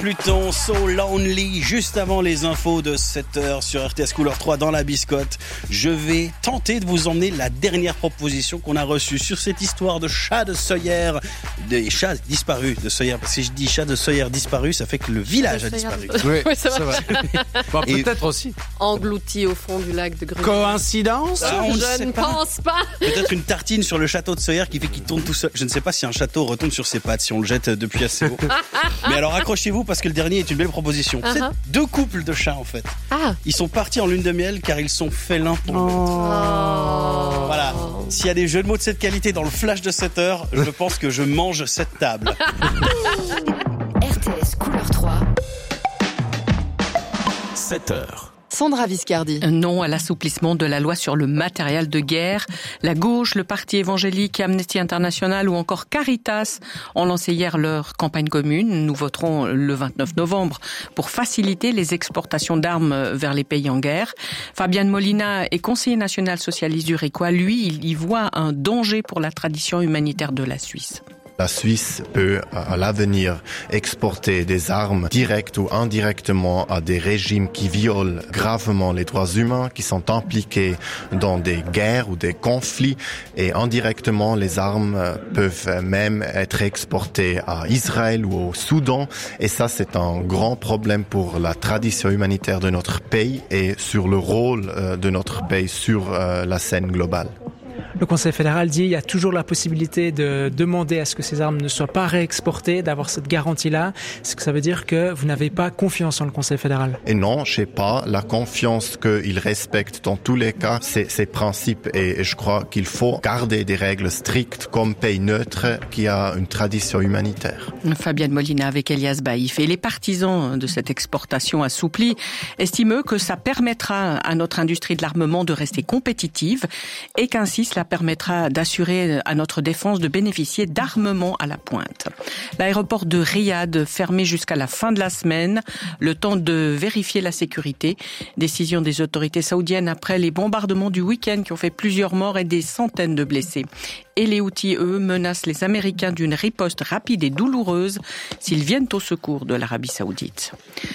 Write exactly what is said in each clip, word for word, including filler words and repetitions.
Pluton, So Lonely, juste avant les infos de sept heures sur R T S Couleur trois dans la biscotte. Je vais tenter de vous emmener la dernière proposition qu'on a reçue sur cette histoire de chat de Sawyer, des chats disparus de Sawyer, parce que si je dis chat de Sawyer disparu, ça fait que le village a disparu. Oui, oui c'est vrai. Bon, peut-être aussi. Englouti au fond du lac de Grenoble. Coïncidence ah, on Je ne pas. pense pas. Peut-être une tartine sur le château de Sawyer qui fait qu'il tourne tout seul. Je ne sais pas si un château retombe sur ses pattes, si on le jette depuis assez haut. Mais alors accrochez-vous parce que le dernier est une belle proposition. Uh-huh. C'est deux couples de chats en fait. Ah. Ils sont partis en lune de miel car ils sont félins pour l'autre. Oh. Voilà. S'il y a des jeux de mots de cette qualité dans le flash de sept heures, je pense que je mange cette table. R T S Couleur trois. sept heures. Sandra Viscardi. Non à l'assouplissement de la loi sur le matériel de guerre. La gauche, le Parti évangélique, Amnesty International ou encore Caritas ont lancé hier leur campagne commune. Nous voterons le vingt-neuf novembre pour faciliter les exportations d'armes vers les pays en guerre. Fabian Molina est conseiller national socialiste du Réquois. Lui, il y voit un danger pour la tradition humanitaire de la Suisse. La Suisse peut, à l'avenir, exporter des armes directes ou indirectement à des régimes qui violent gravement les droits humains, qui sont impliqués dans des guerres ou des conflits. Et indirectement, les armes peuvent même être exportées à Israël ou au Soudan. Et ça, c'est un grand problème pour la tradition humanitaire de notre pays et sur le rôle de notre pays sur la scène globale. Le Conseil fédéral dit qu'il y a toujours la possibilité de demander à ce que ces armes ne soient pas réexportées, d'avoir cette garantie-là. Est-ce que ça veut dire que vous n'avez pas confiance en le Conseil fédéral? Et non, je sais pas. La confiance qu'il respecte dans tous les cas, c'est ses principes. Et je crois qu'il faut garder des règles strictes comme pays neutre qui a une tradition humanitaire. Fabian Molina avec Elias Baïf. Et les partisans de cette exportation assouplie estiment que ça permettra à notre industrie de l'armement de rester compétitive et qu'ainsi cela permettra d'assurer à notre défense de bénéficier d'armements à la pointe. L'aéroport de Riyad fermé jusqu'à la fin de la semaine, le temps de vérifier la sécurité. Décision des autorités saoudiennes après les bombardements du week-end qui ont fait plusieurs morts et des centaines de blessés. Et les Houthis, eux, menacent les Américains d'une riposte rapide et douloureuse s'ils viennent au secours de l'Arabie saoudite.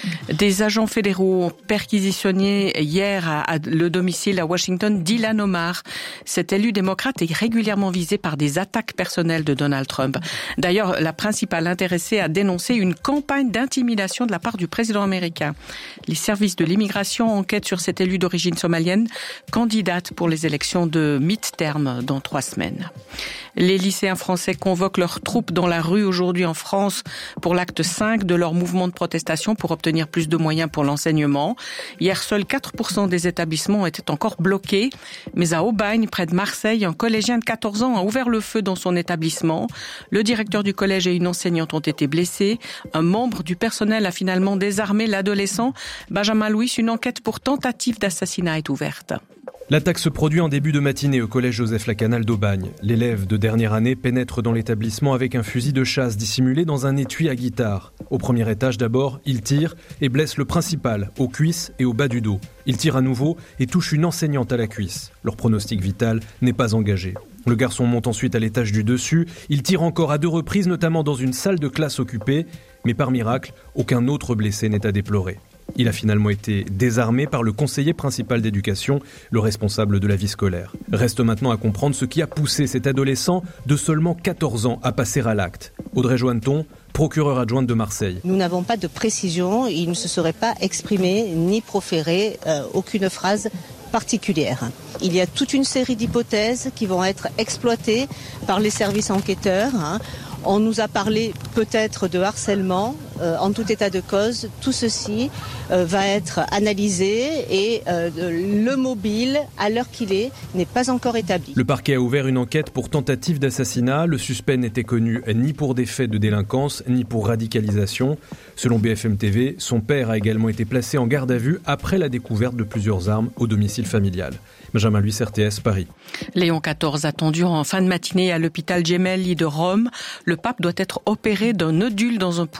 Des agents fédéraux ont perquisitionné hier à, à le domicile à Washington d'Ilhan Omar. Cet élu démocrate est régulièrement visé par des attaques personnelles de Donald Trump. D'ailleurs, la principale intéressée a dénoncé une campagne d'intimidation de la part du président américain. Les services de l'immigration enquêtent sur cet élu d'origine somalienne, candidate pour les élections de mi-terme dans trois semaines. Les lycéens français convoquent leurs troupes dans la rue aujourd'hui en France pour l'acte cinq de leur mouvement de protestation pour obtenir plus de moyens pour l'enseignement. Hier, seuls quatre pour cent des établissements étaient encore bloqués. Mais à Aubagne, près de Marseille, un collégien de quatorze ans a ouvert le feu dans son établissement. Le directeur du collège et une enseignante ont été blessés. Un membre du personnel a finalement désarmé l'adolescent. Benjamin Louis, une enquête pour tentative d'assassinat est ouverte. L'attaque se produit en début de matinée au collège Joseph-Lacanal d'Aubagne. L'élève de dernière année pénètre dans l'établissement avec un fusil de chasse dissimulé dans un étui à guitare. Au premier étage d'abord, il tire et blesse le principal, aux cuisses et au bas du dos. Il tire à nouveau et touche une enseignante à la cuisse. Leur pronostic vital n'est pas engagé. Le garçon monte ensuite à l'étage du dessus. Il tire encore à deux reprises, notamment dans une salle de classe occupée. Mais par miracle, aucun autre blessé n'est à déplorer. Il a finalement été désarmé par le conseiller principal d'éducation, le responsable de la vie scolaire. Reste maintenant à comprendre ce qui a poussé cet adolescent de seulement quatorze ans à passer à l'acte. Audrey Joanneton, procureure adjointe de Marseille. Nous n'avons pas de précision, il ne se serait pas exprimé ni proféré euh, aucune phrase particulière. Il y a toute une série d'hypothèses qui vont être exploitées par les services enquêteurs. Hein. On nous a parlé peut-être de harcèlement. Euh, en tout état de cause, tout ceci euh, va être analysé et euh, le mobile, à l'heure qu'il est, n'est pas encore établi. Le parquet a ouvert une enquête pour tentative d'assassinat. Le suspect n'était connu ni pour des faits de délinquance, ni pour radicalisation. Selon B F M T V, son père a également été placé en garde à vue après la découverte de plusieurs armes au domicile familial. Benjamin Luis, R T S, Paris. Léon quatorze attendu en fin de matinée à l'hôpital Gemelli de Rome. Le pape doit être opéré d'un nodule dans un poumon.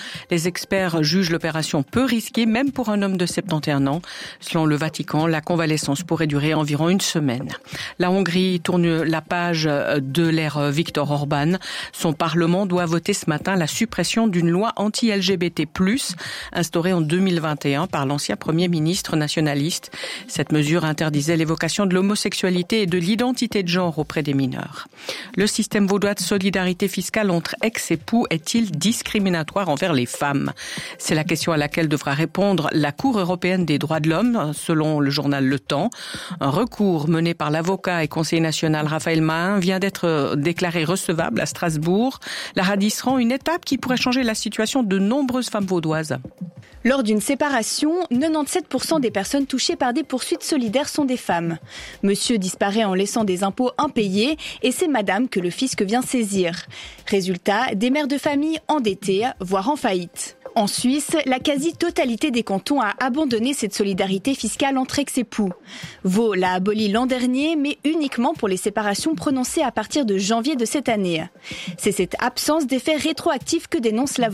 Les experts jugent l'opération peu risquée, même pour un homme de soixante et un ans. Selon le Vatican, la convalescence pourrait durer environ une semaine. La Hongrie tourne la page de l'ère Viktor Orban. Son Parlement doit voter ce matin la suppression d'une loi anti-L G B T plus, instaurée en deux mille vingt et un par l'ancien Premier ministre nationaliste. Cette mesure interdisait l'évocation de l'homosexualité et de l'identité de genre auprès des mineurs. Le système vaudois de solidarité fiscale entre ex-époux est-il discriminatoire envers les femmes ? C'est la question à laquelle devra répondre la Cour européenne des droits de l'homme, selon le journal Le Temps. Un recours mené par l'avocat et conseiller national Raphaël Mahin vient d'être déclaré recevable à Strasbourg. La Radis rend une étape qui pourrait changer la situation de nombreuses femmes vaudoises. Lors d'une séparation, quatre-vingt-dix-sept pour cent des personnes touchées par des poursuites solidaires sont des femmes. Monsieur disparaît en laissant des impôts impayés et c'est madame que le fisc vient saisir. Résultat, des mères de famille endettées, voire en faillite. En Suisse, la quasi-totalité des cantons a abandonné cette solidarité fiscale entre ex-époux. Vaud l'a abolie l'an dernier, mais uniquement pour les séparations prononcées à partir de janvier de cette année. C'est cette absence d'effet rétroactif que dénonce l'avocat.